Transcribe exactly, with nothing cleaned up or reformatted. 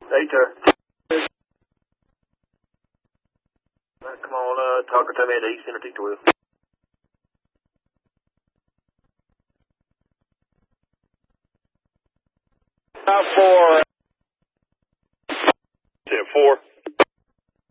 Hey, sir. Uh, come on, uh, talk her to me at East Center T twelve. Five four. ten four.